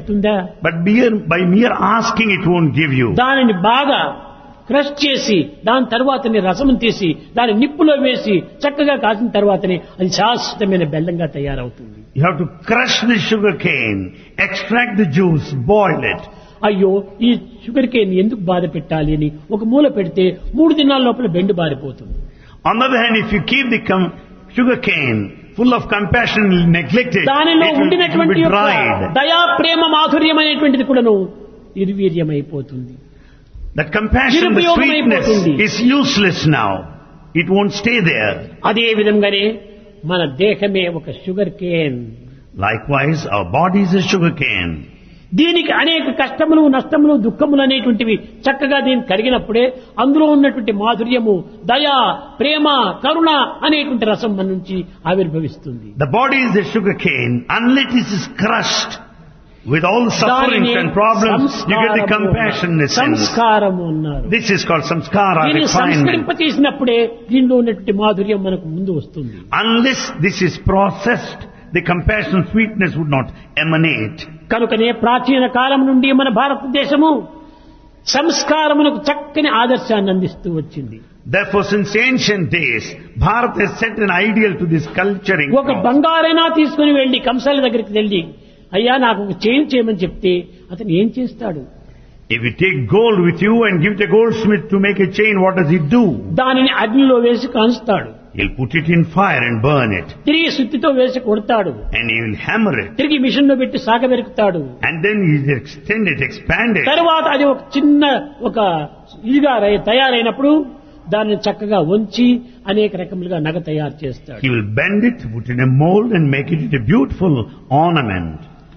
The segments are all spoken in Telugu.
ఇస్తుందా? But by mere asking it won't give you. దానిని బాగా క్రష్ చేసి దాని తర్వాతనే రసం తీసి దాని నిప్పులో వేసి చక్కగా కాసిన తర్వాతనే అది శాశ్వతమైన బెల్లంగా తయారవుతుంది. You have to crush the sugar cane, extract the juice, boil it. అయ్యో ఈ షుగర్ కేన్ ఎందుకు బాధ పెట్టాలి అని ఒక మూల పెడితే 3 దినాల లోపల బెండు బారిపోతుంది. On the other hand, if you keep the sugar cane full of compassion and neglect it, దానిలో it will ఉండినటువంటి be dried. దయా ప్రేమ మాధుర్యం అనేటువంటిది కూడాను నిర్వీర్యమైపోతుంది. That compassion, the sweetness is useless now. It won't stay there. అదే విధంగానే మన దేహమే ఒక sugar cane. Likewise, our body is a sugar cane. దీనికి అనేక కష్టములు నష్టములు దుఃఖములు అనేటువంటివి చక్కగా దీన్ని కరిగినప్పుడే అందులో ఉన్నటువంటి మాధుర్యము దయ ప్రేమ కరుణ అనేటువంటి రసం మన నుంచి ఆవిర్భవిస్తుంది. The body is a sugar cane. Unless it is crushed with all the sufferings and problems, you get the compassion essence. సంస్కారము అన్నారు. This is called samskara, దీన్ని refinement. సంస్కరింపచేసినప్పుడే దీనిలో ఉన్నటువంటి మాధుర్యం మనకు ముందు వస్తుంది. Unless this is processed, the compassion, sweetness would not emanate. కనుకనే ప్రాచీన కాలం నుండి మన భారతదేశము సంస్కారమునకు చక్కని ఆదర్శాన్ని అందిస్తూ వచ్చింది. Therefore, since ancient days, Bharat has set an ideal to this culturing. ఒక బంగారైనా తీసుకుని వెళ్లి కంసాల దగ్గరికి వెళ్ళి అయ్యా నాకు ఒక చైన్ చేయమని చెప్తే అతను ఏం చేస్తాడు? If you take gold with you and give it a goldsmith to make a chain, what does he do? దానిని అగ్నిలో వేసి కాల్చుతాడు. He'll put it in fire and burn it. తిరిగి సుత్తితో వేసి కొడతాడు. And he will hammer it. తిరిగి మిషన్ లో పెట్టి సాగబెరుకుతాడు. And then he'll extend it, expand it. తర్వాత అది ఒక చిన్న ఒక ఇదిగా తయారైనప్పుడు దాన్ని చక్కగా వంచి అనేక రకములుగా నగ తయారు చేస్తాడు. He will bend it, put it in a mold and make it a beautiful ornament.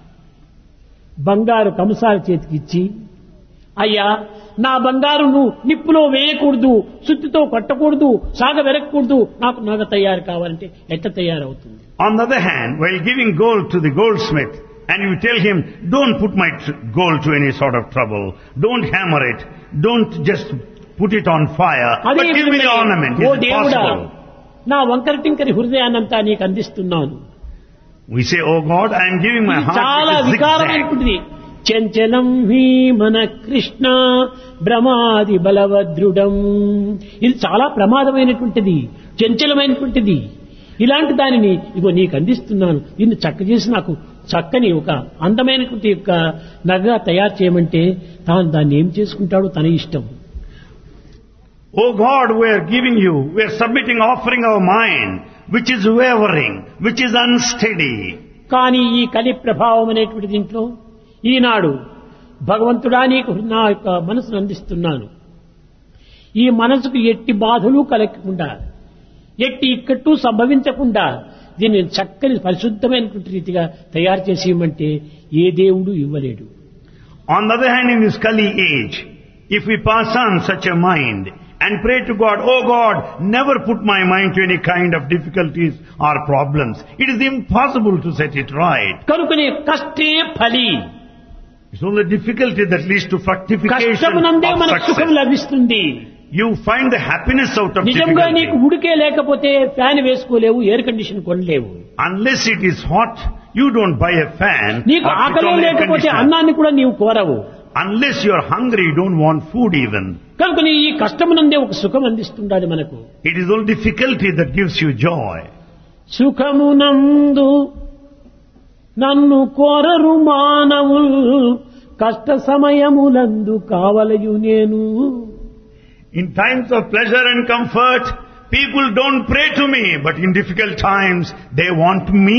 బంగారు కంసాల చేతికి ఇచ్చి అయ్యా నా బంగారు నువ్వు నిప్పులో వేయకూడదు, సుత్తితో కొట్టకూడదు, సాగ వెరకూడదు, నాకు నగ తయారు కావాలంటే ఎట్లా తయారవుతుంది? On the other hand, while giving gold to the goldsmith, and you tell him, don't put my gold to any sort of trouble, don't hammer it, don't just put it on fire, but give me the ornament. Is it possible? నా వంకర టింకరి హృదయాన్నంతా నీకు అందిస్తున్నాను. We say, oh God, I am giving my heart. చాలా which is వికారమైనటువంటిది. zigzag. చంచలం హి మన కృష్ణ భ్రమాది బలవద్రుడం. ఇది చాలా ప్రమాదమైనటువంటిది, చంచలమైనటువంటిది. ఇలాంటి దానిని ఇగో నీకు అందిస్తున్నాను, దీన్ని చక్క చేసి నాకు చక్కని ఒక అందమైనటువంటి యొక్క నగ తయారు చేయమంటే తాను దాన్ని ఏం చేసుకుంటాడో తన ఇష్టం. Oh God, we are giving you, we are submitting, offering our mind, which is wavering, which is unsteady. కానీ ఈ కలి ప్రభావం అనేటువంటి దీంట్లో ఈనాడు భగవంతుడా నీకు నా యొక్క మనసును అందిస్తున్నాను, ఈ మనసుకు ఎట్టి బాధలు కలగకుండా ఎట్టి ఇక్కట్టు సంభవించకుండా దీన్ని చక్కని పరిశుద్ధమైనటువంటి రీతిగా తయారు చేసి ఇవ్వమంటే ఏ దేవుడు ఇవ్వలేడు. On the other hand, in this Kali age, if we pass on such a mind and pray to God, oh God, never put my mind to any kind of difficulties or problems, it is impossible to set it right. కనుకనే కష్టే ఫలి. It's only difficulty that leads to fructification కష్టమునందే of మనకు సుఖం success. లభిస్తుంది. You find the happiness out of నిజంగా నీకు difficulty. ఉడికే లేకపోతే fan వేసుకోలేవు, air condition కొనలేవు. Unless it is hot, you don't buy a fan నీకు or put ఆకలి on air లేకపోతే conditioner. అన్నాన్ని కూడా నీవు కోరవు. Unless you are hungry, you don't want food even. కనుక ఈ కష్టమునందే ఒక సుఖం అందిస్తుండాలి మనకు. It is only difficulty that gives you joy. సుఖమునందు నన్ను కోరరు మానవుల్, కష్ట సమయములందు కావలయు నేను. In times of pleasure and comfort, people don't pray to me, but in difficult times, they want me.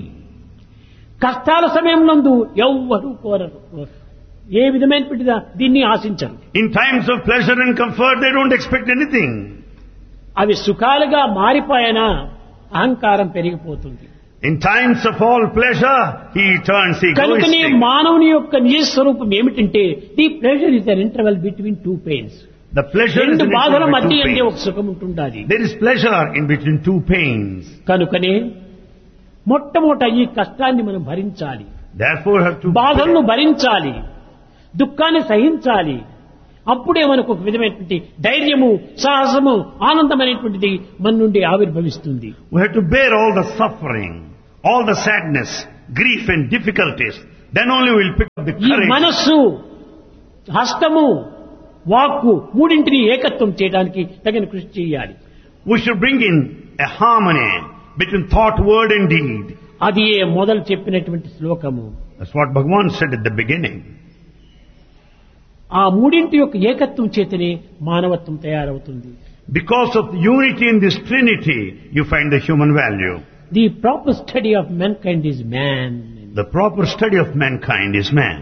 కష్టాల సమయంలో ఎవ్వరూ కోరరు, ఏ విధమైనటువంటి దీన్ని ఆశించరు. In times of pleasure and comfort, they don't expect anything. అవి సుఖాలుగా మారిపోయినా అహంకారం పెరిగిపోతుంది. In times of all pleasure, he turns కనుకనే egoistic. మానవుని యొక్క నిజ స్వరూపం ఏమిటంటే the pleasure is an interval between two pains. The pleasure is రెండు in బాధల between మధ్య two అంటే ఒక pains. సుఖం ఉంటుండాలి. There is pleasure in between two pains. కనుకనే మొట్టమొదట ఈ కష్టాన్ని మనం భరించాలి, Therefore, have to బాధలను భరించాలి, దుఃఖాన్ని సహించాలి. అప్పుడే మనకు ఒక విధమైనటువంటి ధైర్యము, సాహసము, ఆనందమైనటువంటిది మన నుండి ఆవిర్భవిస్తుంది. we have to bear all the suffering, all the sadness, grief and difficulties. Then only we'll pick up the ఈ courage. మనస్సు, హస్తము, వాక్కు మూడింటిని ఏకత్వం చేయడానికి తగిన కృషి చేయాలి. We should bring in a harmony between thought, word and deed. అది మొదలు చెప్పినటువంటి శ్లోకము. That's what Bhagavan said at the beginning. ఆ మూడింటి యొక్క ఏకత్వం చేతనే మానవత్వం తయారవుతుంది. Because of the unity in this Trinity, you find the human value. The proper study of mankind is man. The proper study of mankind is man.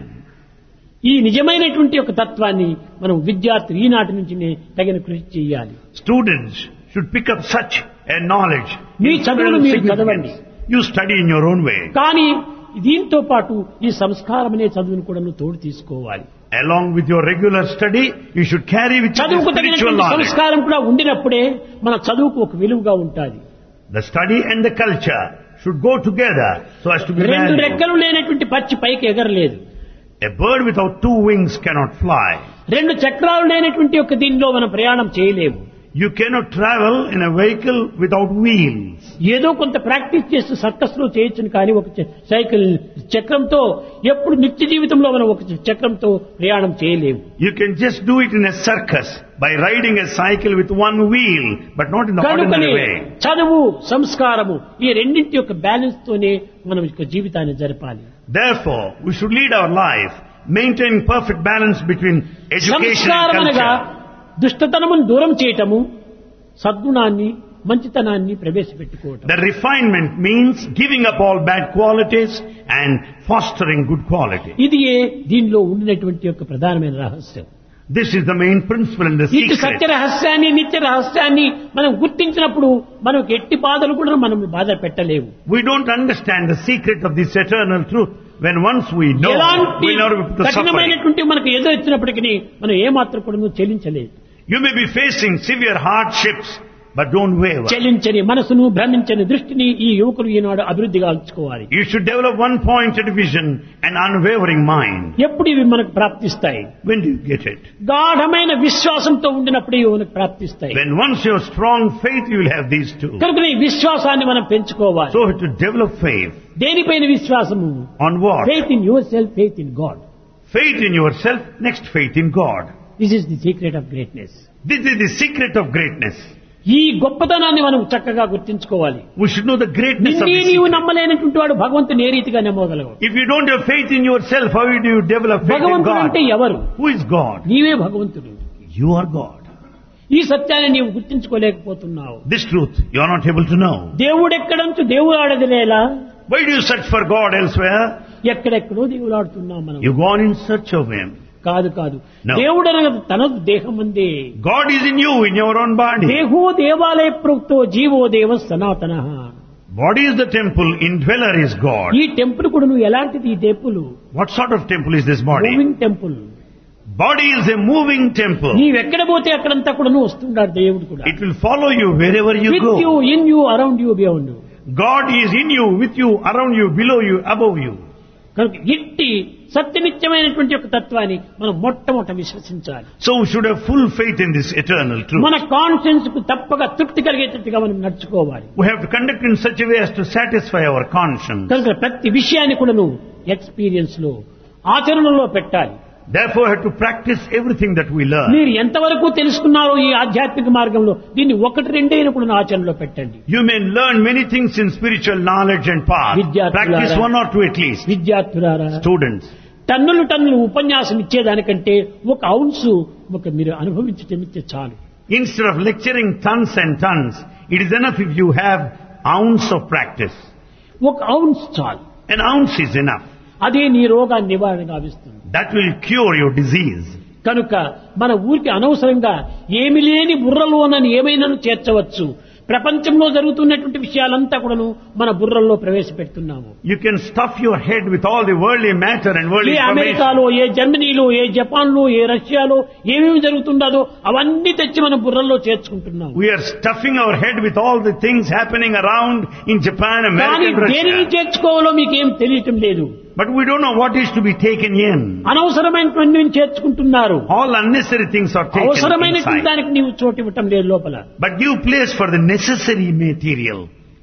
ఈ నిజమైనటువంటి ఒక తత్వాన్ని మనం విద్యార్థులు ఈనాటి నుంచి తగిన కృషి చేయాలి. Students should pick up such a knowledge. మీ చదువులు మీరు చదవండి. You study in your own way. కానీ దీంతో పాటు ఈ సంస్కారం అనే చదువును కూడా తోడు తీసుకోవాలి. Along with your regular study, you should carry with you చదువుకు the spiritual తగినటువంటి knowledge. సంస్కారం కూడా ఉండినప్పుడే మన చదువుకు ఒక విలువగా ఉంటుంది. The study and the culture should go together so as to be రెండు valued. రెక్కలు లేనటువంటి పక్షి పైకి ఎగరలేదు. A bird without two wings cannot fly. రెండు చక్రాలు లేనటువంటి ఒక దీనిలో మనం ప్రయాణం చేయలేము. You cannot travel in a vehicle without wheels. ఏదో కొంత ప్రాక్టీస్ చేస్తూ సర్కస్ లో చేయొచ్చును కానీ ఒక సైకిల్ చక్రంతో ఎప్పుడు నిత్య జీవితంలో మనం ఒక చక్రంతో ప్రయాణం చేయలేము. You can just do it in a circus by riding a cycle with one wheel, but not in the కనుకనే ordinary way. చదువు, సంస్కారము ఈ రెండింటి యొక్క బ్యాలెన్స్ తోనే మనం యొక్క జీవితాన్ని జరపాలి. Therefore, we should lead our life maintaining perfect balance between education సంస్కారం and అనగా culture. దుష్టతనమును దూరం చేయటము, సద్గుణాన్ని మంచితనాన్ని ప్రవేశపెట్టుకోవటం. The refinement means giving up all bad qualities and fostering good quality. ఇది దీనిలో ఉండినటువంటి యొక్క ప్రధానమైన రహస్యం. This is the main principle and the ఇటు సత్య secret. రహస్యాన్ని, నిత్య రహస్యాన్ని మనం గుర్తించినప్పుడు మనకు ఎట్టి బాధలు కూడా మనం బాధ పెట్టలేవు. We don't understand the secret of this eternal truth when once we know, ఎలాంటి we'll never be put to suffering. కఠినమైనటువంటి మనకు ఎదురు వచ్చినప్పటికీ మనం ఏమాత్రం కూడా చెల్లించలేదు. You may be facing severe hardships, but don't waver. చెల్లించని మనసును, భ్రమించని దృష్టిని ఈ యువకులు ఈనాడు అభివృద్ధిగా ఉంచుకోవాలి. You should develop one-pointed vision and unwavering mind. ఎప్పుడు ఇవి మనకు ప్రాప్తిస్తాయి? When do you get it? గాఢమైన విశ్వాసంతో ఉండినప్పుడు ఇవి మనకు ప్రాప్తిస్తాయి. When once you have strong faith, you will have these two. కనుక ఈ విశ్వాసాన్ని మనం పెంచుకోవాలి. So to develop faith. దేనిపైన విశ్వాసము? On what? Faith in your self, faith in God. Faith in yourself, next faith in God. This is the secret of greatness. This is the secret of greatness. ఈ గొప్పతనాన్ని మనం చక్కగా గుర్తించుకోవాలి. We should know the greatness of నిన్నే this నీవు secret. నమ్మలేనటువంటి వాడు భగవంతుని ఏ రీతిగా నమ్మగలవు? If you don't have faith in yourself, how do you develop faith in భగవంతుడు అంటే God? ఎవరు? Who is God? నీవే భగవంతుడు. You are God. ఈ సత్యాన్ని నీవు గుర్తించుకోలేకపోతున్నావు. This truth you are not able to know. దేవుడెక్కడంచు దేవుడాడదిలేలా? Why do you search for God elsewhere? ఎక్కడెక్కడో దేవుడాడుతున్నాం మనం. You go on in search of Him. కాదు కాదు, No. దేవుడు అనగా తన దేహం అందే. God is in you, in your own body. దేహో దేవాలయ ప్రోక్తో జీవో దేవ సనాతన. Body is the temple, indweller is God. ఈ టెంపుల్ కూడా నువ్వు ఎలాంటిది? ఈ temple What sort of temple is this body? Moving temple. Body is a moving temple. నీవెక్కడ పోతే అక్కడంతా కూడా నువ్వు వస్తున్నాడు దేవుడు కూడా. It will follow you wherever you with you, go. In you, around you, beyond you. God is in you, with you, around you, below you, above you. కనుక ఇట్టి సత్యనిత్యమైనటువంటి ఒక తత్వాన్ని మనం మొట్టమొదట విశ్వసించాలి. So we should have full faith in this eternal truth. మన కాన్షియన్స్ కు తప్పక తృప్తి కలిగేటట్టుగా మనం నడుచుకోవాలి. We have to conduct in such a way as to satisfy our conscience. కనుక ప్రతి విషయాన్ని కూడా నువ్వు ఎక్స్పీరియన్స్ లో, ఆచరణలో పెట్టాలి. Therefore, we have to practice everything that we learn. మీరు ఎంతవరకు తెలుసుకున్నారో ఈ ఆధ్యాత్మిక మార్గంలో దీన్ని ఒకటి రెండైనా కూడా ఆచరణలో పెట్టండి. You may learn many things in spiritual knowledge and path. విద్యార్థులారా, Practice one or two at least. విద్యార్థులారా, Students, టన్నులు ఉపన్యాసం ఇచ్చేదానికంటే ఒక ఔన్సు మీరు అనుభవించటమిస్తే చాలు. instead of lecturing tons and tons, it is enough if you have ounce of practice. ఒక ఔన్స్ చాలు. An ounce is enough. అదే నీ రోగాన్ని నివారణ గావిస్తుంది. That will cure your disease. కనుక మన ఊరికి అనవసరంగా ఏమి లేని బుర్రలోనని ఏమైనా చేర్చవచ్చు. ప్రపంచంలో జరుగుతున్నటువంటి విషయాలంతా కూడాను మన బుర్రల్లో ప్రవేశపెడుతున్నాము. You can stuff your head with all the worldly matter and worldly A information. అమెరికాలో, ఏ జర్మనీలో, ఏ జపాన్లో, ఏ రష్యాలో ఏమేమి జరుగుతుందో అవన్నీ తెచ్చి మన బుర్రల్లో చేర్చుకుంటున్నాము. We are stuffing our head with all the things happening around in Japan, America కానీ and దేనిని Russia. చేర్చుకోవాలో మీకేం తెలియటం లేదు. But we don't know what is to be taken in. అనవసరమైనటువంటి చేర్చుకుంటున్నారు. All unnecessary things are taken అవసరమైనటువంటి inside. దానికి నీవు చోటు ఇవ్వటం లేదు లోపల. But give place for the necessary material.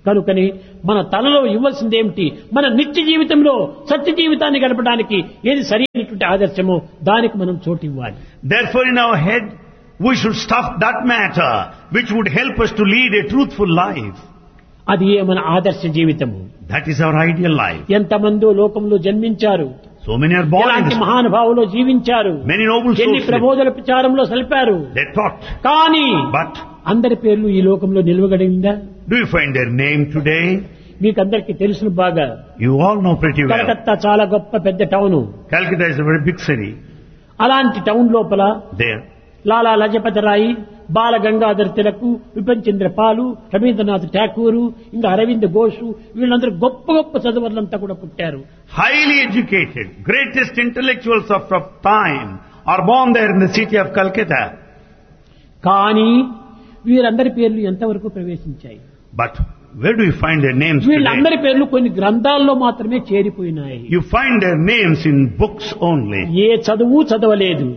కనుకని మన తలలో ఇవ్వాల్సింది ఏమిటి? మన నిత్య జీవితంలో సత్య జీవితాన్ని గడపడానికి ఏది సరైనటువంటి ఆదర్శమో దానికి మనం చోటు ఇవ్వాలి. Therefore, in our head, we should stuff that matter which would help us to lead a truthful life. అది మన ఆదర్శ జీవితము. That is our ideal life. ఎంతమందో లోకంలో జన్మించారు, So many are born in ఎలాంటి this. మహానుభావులు జీవించారు, Many noble ఎన్ని souls. ప్రబోధన ప్రచారంలో సలిపారు. They taught. కానీ But అందరి పేర్లు ఈ లోకంలో నిలవగలిగిందా? do you find their name today? మీకందరికీ తెలుసును బాగా. You all know pretty well. Calcutta చాలా గొప్ప పెద్ద town. Calcutta is a very big city. అలాంటి టౌన్ లోపల There. లాలా లజపతి రాయి, బాల గంగాధర్ తిలక్, విపిన్ చంద్ర పాలు, రవీంద్రనాథ్ ఠాకూరు, ఇంకా అరవింద్ ఘోషు, వీళ్ళందరూ గొప్ప గొప్ప చదువులంతా కూడా పుట్టారు. Highly educated, greatest intellectuals of time are born there in the city of Calcutta. కానీ వీరందరి పేర్లు ఎంతవరకు ప్రవేశించాయి? But where do you find their names వీళ్ళందరి today? పేర్లు కొన్ని గ్రంథాల్లో మాత్రమే చేరిపోయినాయి. You find their names in books only. ఏ చదువు చదవలేదు,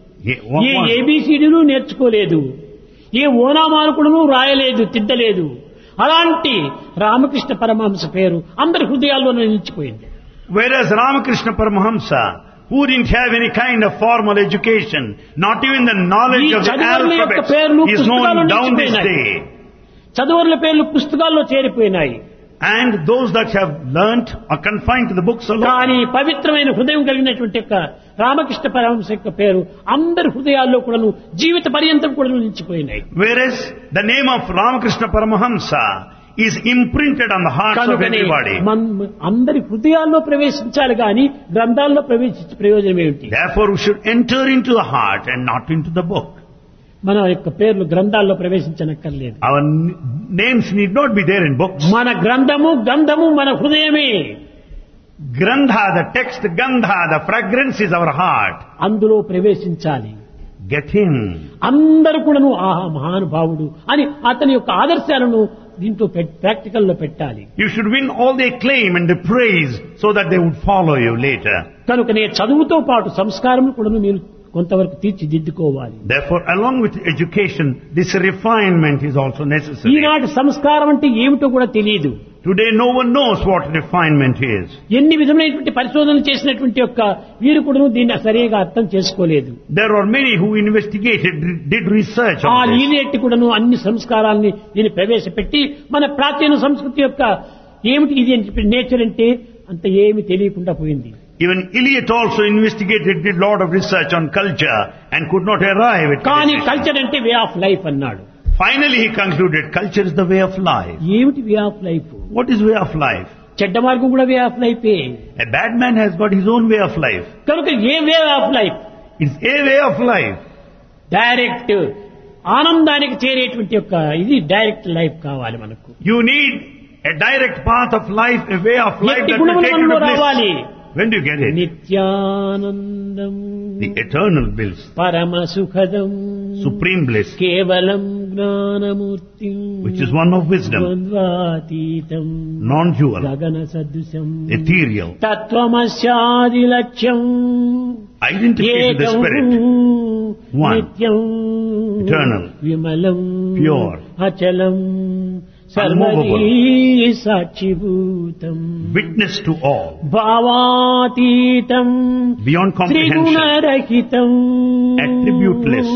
ఏ ఏబిసిడీలు నేర్చుకోలేదు, ఏ ఓనామానుకుడును రాయలేదు, తిద్దలేదు. అలాంటి రామకృష్ణ పరమహంస పేరు అందరి హృదయాల్లో నిలిచిపోయింది. Whereas Ramakrishna Paramahamsa, who didn't have any kind of formal education, not even the knowledge ఈ of the చదువుల యొక్క alphabet, పేర్లు is పుస్తకాల్లో known down this నిలిచిపోయినాయి. day. చదువుల పేర్లు పుస్తకాల్లో చేరిపోయినాయి. And those that have learnt are confined to the books alone. కానీ పవిత్రమైన హృదయం కలిగినటువంటి యొక్క రామకృష్ణ పరమహంస యొక్క పేరు అందరి హృదయాల్లో కూడా జీవిత పర్యంతం కూడా నిలిచిపోయినాయి. Whereas the name of Ramakrishna Paramahamsa is imprinted on the hearts of కనుకనే everybody. అందరి హృదయాల్లో ప్రవేశించాలి కానీ గ్రంథాల్లో ప్రవేశించే ప్రయోజనం ఏమిటి? Therefore we should enter into the heart and not into the book. మన యొక్క పేర్లు గ్రంథాల్లో ప్రవేశించనక్కర్లేదు. Our names need not be there in books. మన గ్రంథము గంధము మన హృదయమే. Grandha, the text, Gandha, the fragrance is our heart. అందులో ప్రవేశించాలి. Get in. అందరూ కూడాను ఆహా మహానుభావుడు అని అతని యొక్క ఆదర్శాలను దీంట్లో ప్రాక్టికల్ లో పెట్టాలి. You should win all the acclaim and the praise so that they would follow you later. కనుకనే చదువుతో పాటు సంస్కారం కూడా మీరు కొంతవరకు తీర్చిదిద్దుకోవాలి. Therefore, along with education, this refinement is also necessary. ఈనాటి సంస్కారం అంటే ఏమిటో కూడా తెలియదు. Today no one knows what refinement is. ఎన్ని విధమైనటువంటి పరిశోధనలు చేసినటువంటి యొక్క వీరు కూడా దీన్ని సరిగా అర్థం చేసుకోలేదు. There are many who investigated, did research ఆ on this. లీనియట్టి కూడాను అన్ని సంస్కారాన్ని దీన్ని ప్రవేశపెట్టి మన ప్రాచీన సంస్కృతి యొక్క ఏమిటి ఇది అని చెప్పి నేచర్ అంటే అంత ఏమి తెలియకుండా పోయింది. Even Eliot also investigated, did lot of research on culture and could not arrive at కానీ decision. కల్చర్ అంటే వే ఆఫ్ లైఫ్ అన్నాడు. Finally he concluded culture is the way of life. ఏమిటి way of life? What is way of life? చెడ్డ మార్గం కూడా వే ఆఫ్ లైఫే. A bad man has got his own way of life. కనుక ఏ way of life? It's a way of life. Direct ఆనందానికి చేరేటువంటి యొక్క ఇది డైరెక్ట్ లైఫ్ కావాలి మనకు. You need a direct path of life, a way of life ఎట్టి that will గుణములు take you మనలో to bliss. రావాలి. When do you get it? Nityanandam The eternal bliss, పరమ సుఖదం supreme bliss, కేవలం Gnanamurthy which is one of wisdom, ద్వంద్వాతీతం non-dual, గగన సదృశం ethereal, తత్వమస్యాది లక్ష్యం identified with the spirit, one, నిత్యం eternal, విమలం pure, అచలం సర్వదీ సాక్షిభూతం witness to all, భావాతీతం beyond comprehension, త్రిగుణరహితం attributeless,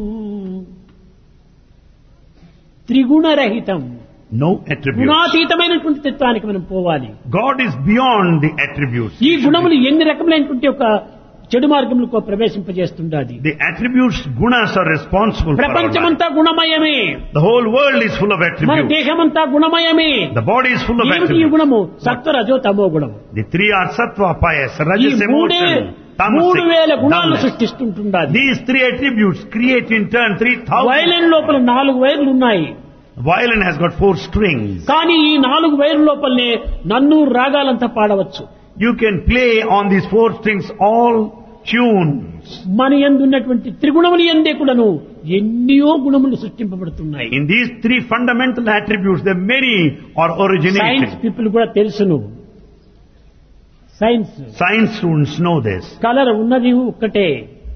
త్రిగుణరహితం no attributes. గుణాతీతమైనటువంటి తత్వానికి మనం పోవాలి. God is beyond the attributes. ఈ గుణములు ఎన్ని రకములైనటువంటి ఒక చెడు మార్గములకు ప్రవేశింపజేస్తుండాలి. The attributes, gunas are responsible for our life. ప్రపంచమంతా గుణమయమే. The whole world is full of మన attributes. దేహమంతా గుణమయమే. The body is full of ఏమిటి ఈ attributes. గుణము? సత్వ రజో తమో గుణము. The three are sattva, pious, ఈ rajas, మూడే emotion, tamasic, 3000 గుణాలను dullness. సృష్టిస్తుంటుండాలి. These three attributes create in turn 3000. Violin లోపల 4 వైర్లు ఉన్నాయి. Violin has got 4 strings. కానీ ఈ 4 వైర్ల లోపలనే నన్ను రాగాలంతా పాడవచ్చు. You can play on these 4 strings all tunes. మన యందు ఉన్నటువంటి త్రిగుణములు యందే కూడాను ఎన్నో గుణములు సృష్టింపబడుతున్నాయి. In these 3 fundamental attributes, there many are science originated. People కూడా తెలుసును. Science Science students know this. Colour ఉన్నది ఒక్కటే,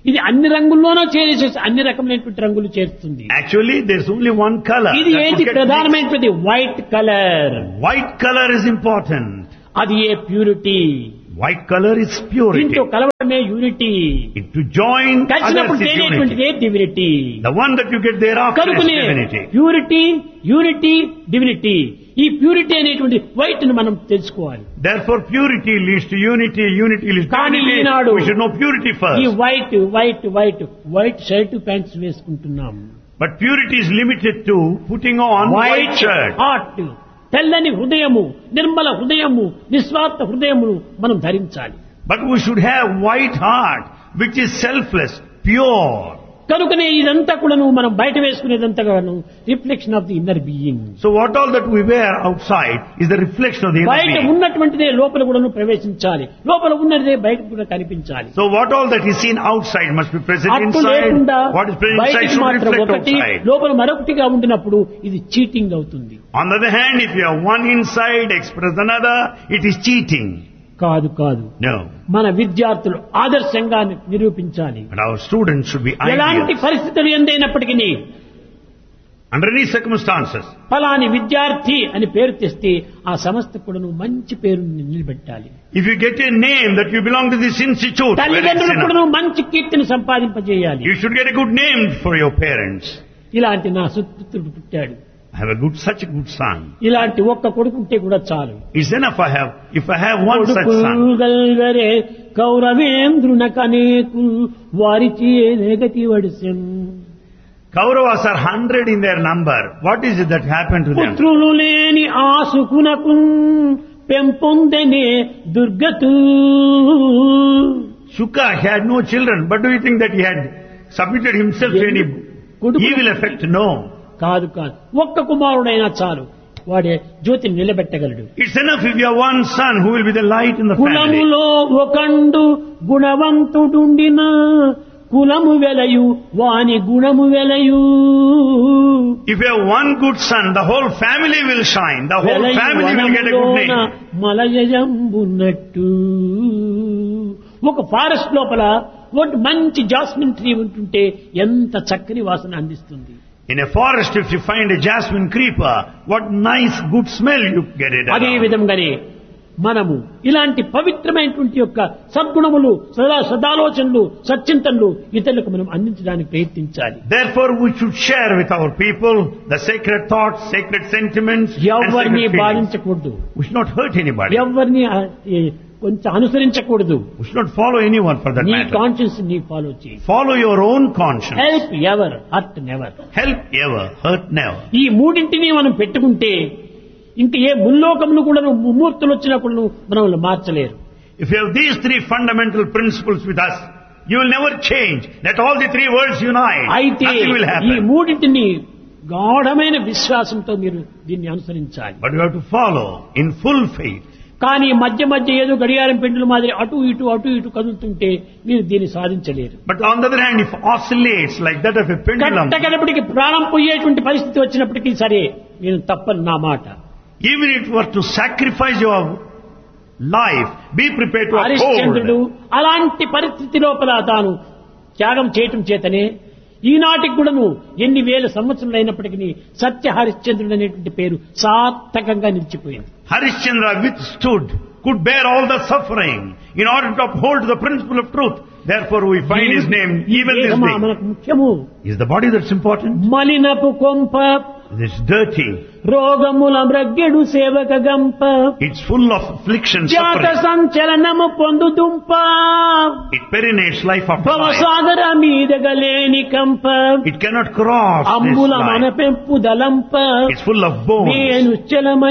ఇది అన్ని రంగుల్లోనూ చేసేసి అన్ని రకమైనటువంటి రంగులు చేరుతుంది. Actually, there's only one color. ఇది that ఏది would get ప్రధానమైనటువంటి white colour. mixed. White color is important. అది ఏ purity. White color is purity. దీంట్లో కలవడమే యూనిటీ. To join కలిసినప్పుడు others is తెలియనటువంటిదే unity. Divinity. The one that you get thereafter is కనుకనే divinity. Purity, unity, divinity. ఈ ప్యూరిటీ అనేటువంటి వైట్ ను మనం తెలుసుకోవాలి. Therefore, purity leads to unity, unity leads to కానీ unity. Eenadu We should know purity ఈ first. వైట్ షర్ట్ ప్యాంట్స్ వేసుకుంటున్నాం. But purity is limited to putting on white white shirt. Heart, తెల్లని హృదయము, నిర్మల హృదయము, నిస్వార్థ హృదయమును మనం ధరించాలి. But we should have white heart, which is selfless, pure. కనుకనే ఇదంతా కూడా మనం బయట వేసుకునేదంతా కూడాను reflection of the inner being. So what all that we wear outside is the reflection of the inner బయట being. ఉన్నటువంటిదే లోపల కూడాను ప్రవేశించాలి, లోపల ఉన్నదే బయట కూడా కనిపించాలి. So what all that is seen outside must be present అట్టు inside. లేకుండా What is present inside బయటికి should మాత్రం reflect ఒకటి, outside. లోపల మరొకటిగా ఉండినప్పుడు ఇది చీటింగ్ అవుతుంది. On the other hand, if you have one inside, express another, it is cheating. కాదు కాదు. No. మన విద్యార్థులు ఆదర్శంగా నిరూపించాలి. But our students should be ఎలాంటి ideal. పరిస్థితులు ఎందైనప్పటికీ Under any circumstances. ఫలాని విద్యార్థి అని పేరు తెస్తే ఆ సంస్థ కూడా మంచి పేరు నిలబెట్టాలి. If you get a name that you belong to this institute, where it's తల్లిదండ్రులు enough. కూడా మంచి కీర్తిని సంపాదింపజేయాలి. You should get a good name for your parents. ఇలాంటి నా సుపుత్రుడు పుట్టాడు, I have such a good son. ఇలాంటి ఒక్క కొడుకుంటే కూడా చాలు. It's enough if I have one such son. గల్గరే కౌరవేంద్రున కనేకు వారిచి నేగతి వడిసెం. Kauravas are 100 in their number. What is it that happened to them? పుత్రులు లేని ఆసుకునకు పెంపొందనే దుర్గతు. Shuka had no children, but do you think that he had submitted himself to any evil effect? No. కాదు కాదు, ఒక్క కుమారుడైనా చాలు, వాడే జ్యోతిని నిలబెట్టగలడు. It's enough if you have one son who will be the light in the family. కులములో ఒకండు గుణవంతుడుండిన కులము వెలయు వాని గుణము వెలయు. If you have one good son, the whole family will shine. The whole family will get a good name. మలయంబున్నట్టు ఒక ఫారెస్ట్ లోపల ఒక మంచి జాస్మిన్ ట్రీ ఉంటుంటే ఎంత చక్కని వాసన అందిస్తుంది. In a forest, if you find a jasmine creeper, what nice good smell you get it. అదే విధంగానే మనము ఇలాంటి పవిత్రమైనటువంటి యొక్క సద్గుణములు, సదాలోచనలు, సచ్చింతనలు ఇతరులకు మనం అందించడానికి ప్రయత్నించాలి. Therefore, we should share with our people the sacred thoughts, sacred sentiments, and ఎవరిని sacred feelings. బాధించకూడదు, We should not hurt anybody. ఎవరిని కొంచెం అనుసరించకూడదు. We should not follow anyone for that నీ matter. కాన్షియన్స్ నీ ఫాలో చేయి. Follow your own conscience. Help ever, hurt never. Help ever, hurt never. ఈ మూడింటిని మనం పెట్టుకుంటే ఇంక ఏ ముల్లోకములు కూడా ముమ్మూర్తులు వచ్చినప్పుడు మనం మార్చలేరు. If you have these three fundamental principles with us, you will never change. Let all the three worlds unite. అయితే Nothing will ఈ happen. మూడింటిని గాఢమైన విశ్వాసంతో మీరు దీన్ని అనుసరించాలి. But you have to follow in full faith. కానీ మధ్య మధ్య ఏదో గడియారం పెండుల మాదిరి అటు ఇటు కదులుతుంటే మీరు దీన్ని సాధించలేరు. But on the other hand, if oscillates like that of a pendulum, కట్టకడపటికి ప్రాణం పోయేటువంటి పరిస్థితి వచ్చినప్పటికీ సరే నేను తప్పని నా మాట. even if you were to sacrifice your life, be prepared to హరిశ్చంద్రుడు uphold. అలాంటి పరిస్థితి లోపల తాను త్యాగం చేయటం చేతనే ఈనాటికి కూడాను ఎన్ని వేల సంవత్సరాలు అయినప్పటికీ సత్య హరిశ్చంద్రుడు అనేటువంటి పేరు సార్థకంగా నిలిచిపోయింది. Harishchandra withstood, could bear all the suffering in order to uphold the principle of truth. Therefore we find his name even this day. మనకు ముఖ్యము. Is the body that's important? మలినపు కొంప It's dirty. రోగముల మ్రగ్గెడు సేవక గంప. It's full of affliction, జాత suffering. సంచలనము పొందు దుంప. It perinates life after life. భవసాగర మీదగలేని కంప. It cannot cross this అంబుల మన life. పెంపు దలంప. It's full of bones. నేను చలమ